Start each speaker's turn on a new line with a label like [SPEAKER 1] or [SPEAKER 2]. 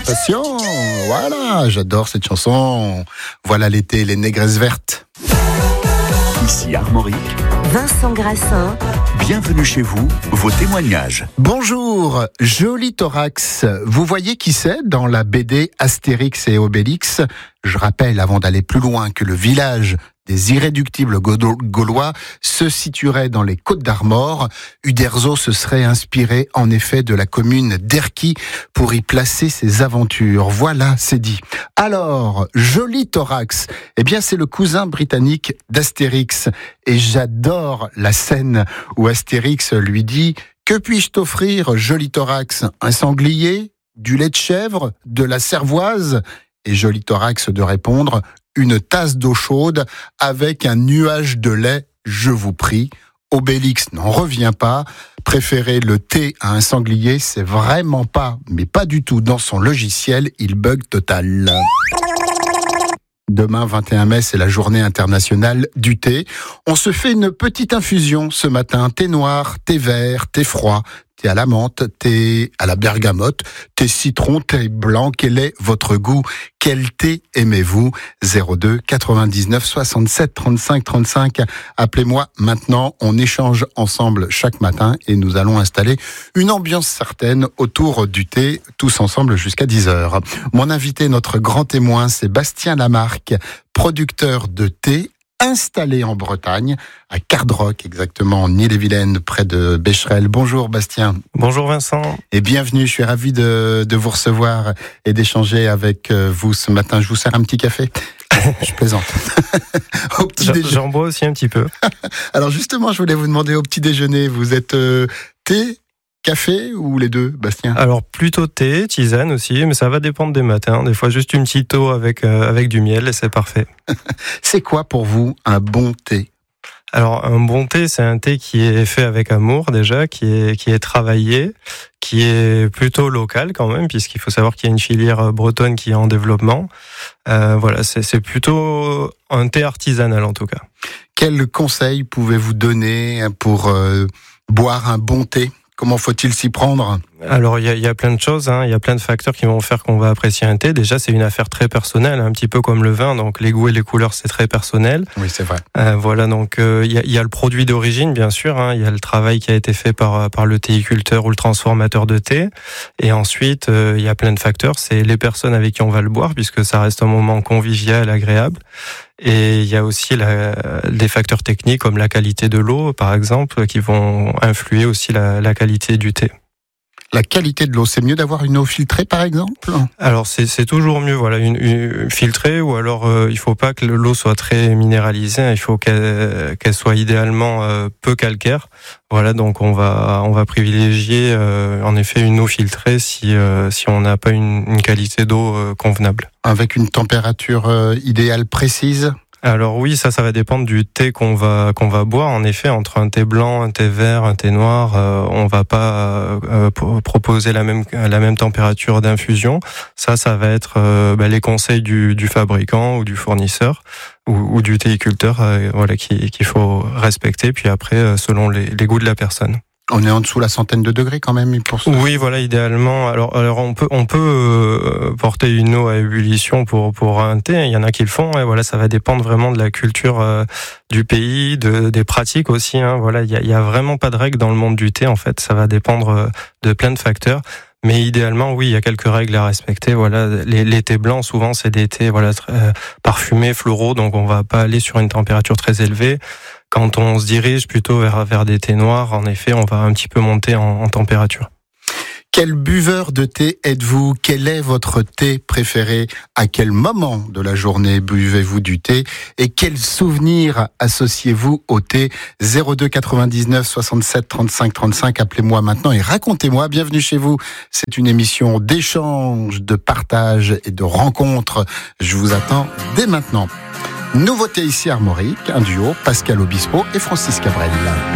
[SPEAKER 1] Tentation. Voilà, j'adore cette chanson. Voilà l'été, les négresses vertes.
[SPEAKER 2] Ici Armorique.
[SPEAKER 3] Vincent Grassin.
[SPEAKER 2] Bienvenue chez vous, vos témoignages.
[SPEAKER 1] Bonjour, Joli Thorax. Vous voyez qui c'est dans la BD Astérix et Obélix? Je rappelle, avant d'aller plus loin, que le village des irréductibles Gaulois se situerait dans les Côtes d'Armor. Uderzo se serait inspiré en effet de la commune d'Erquy pour y placer ses aventures. Voilà, c'est dit. Alors, Joli Thorax, eh bien c'est le cousin britannique d'Astérix. Et j'adore la scène où Astérix lui dit « Que puis-je t'offrir, Joli Thorax? Un sanglier? Du lait de chèvre? De la cervoise ?» Et Joli Thorax de répondre « Une tasse d'eau chaude avec un nuage de lait, je vous prie. » Obélix n'en revient pas. Préférer le thé à un sanglier, c'est vraiment pas, mais pas du tout dans son logiciel, il bug total. Demain, 21 mai, c'est la journée internationale du thé. On se fait une petite infusion ce matin. Thé noir, thé vert, thé froid, thé à la menthe, thé à la bergamote, thé citron, thé blanc. Quel est votre goût? Quel thé aimez-vous? 02 99 67 35 35. Appelez-moi maintenant. On échange ensemble chaque matin et nous allons installer une ambiance certaine autour du thé, tous ensemble jusqu'à 10h. Mon invité, notre grand témoin, c'est Bastien Lamarque, producteur de thé, installé en Bretagne, à Cardrock, exactement en Ille-et-Vilaine, près de Becherel. Bonjour Bastien.
[SPEAKER 4] Bonjour Vincent.
[SPEAKER 1] Et bienvenue, je suis ravi de vous recevoir et d'échanger avec vous ce matin. Je vous sers un petit café. Je plaisante. Au petit déjeuner.
[SPEAKER 4] J'en bois aussi un petit peu.
[SPEAKER 1] Alors justement, je voulais vous demander au petit déjeuner, vous êtes thé, café ou les deux, Bastien?
[SPEAKER 4] Alors plutôt thé, tisane aussi, mais ça va dépendre des matins. Des fois juste une petite eau avec du miel et c'est parfait.
[SPEAKER 1] C'est quoi pour vous un bon thé?
[SPEAKER 4] Alors un bon thé, c'est un thé qui est fait avec amour déjà, qui est travaillé, qui est plutôt local quand même, puisqu'il faut savoir qu'il y a une filière bretonne qui est en développement. Voilà, c'est plutôt un thé artisanal en tout cas.
[SPEAKER 1] Quels conseils pouvez-vous donner pour boire un bon thé? Comment faut-il s'y prendre?
[SPEAKER 4] Alors il y a plein de choses, il y a plein de facteurs qui vont faire qu'on va apprécier un thé. Déjà c'est une affaire très personnelle, un petit peu comme le vin, donc les goûts et les couleurs c'est très personnel.
[SPEAKER 1] Oui, c'est vrai.
[SPEAKER 4] Voilà, donc il y a le produit d'origine bien sûr, il y a le travail qui a été fait par le théiculteur ou le transformateur de thé, et ensuite il y a plein de facteurs, c'est les personnes avec qui on va le boire puisque ça reste un moment convivial, agréable. Et il y a aussi des facteurs techniques comme la qualité de l'eau, par exemple, qui vont influer aussi la qualité du thé.
[SPEAKER 1] La qualité de l'eau, c'est mieux d'avoir une eau filtrée, par exemple?
[SPEAKER 4] Alors c'est toujours mieux, voilà, une filtrée, ou alors il faut pas que l'eau soit très minéralisée, il faut qu'elle soit idéalement peu calcaire. Voilà, donc on va privilégier en effet une eau filtrée si on n'a pas une qualité d'eau convenable. Avec
[SPEAKER 1] une température idéale précise?
[SPEAKER 4] Alors oui, ça va dépendre du thé qu'on va boire. En effet, entre un thé blanc, un thé vert, un thé noir, on va pas proposer la même température d'infusion. Ça va être les conseils du fabricant ou du fournisseur ou du théiculteur, voilà, qu'il faut respecter. Puis après, selon les goûts de la personne.
[SPEAKER 1] On est en dessous la centaine de degrés quand même pour ça.
[SPEAKER 4] Oui, voilà, idéalement. Alors on peut porter une eau à ébullition pour un thé. Il y en a qui le font. Et voilà, ça va dépendre vraiment de la culture du pays, des pratiques aussi. Voilà, il y a vraiment pas de règle dans le monde du thé en fait. Ça va dépendre de plein de facteurs. Mais idéalement, oui, il y a quelques règles à respecter. Voilà, les thés blancs, souvent, c'est des thés parfumés, floraux, donc on va pas aller sur une température très élevée. Quand on se dirige plutôt vers des thés noirs, en effet, on va un petit peu monter en température.
[SPEAKER 1] Quel buveur de thé êtes-vous? Quel est votre thé préféré? À quel moment de la journée buvez-vous du thé? Et quels souvenirs associez-vous au thé? 02 99 67 35 35. Appelez-moi maintenant et racontez-moi. Bienvenue chez vous. C'est une émission d'échange, de partage et de rencontre. Je vous attends dès maintenant. Nouveauté ici Armorique, un duo, Pascal Obispo et Francis Cabrel.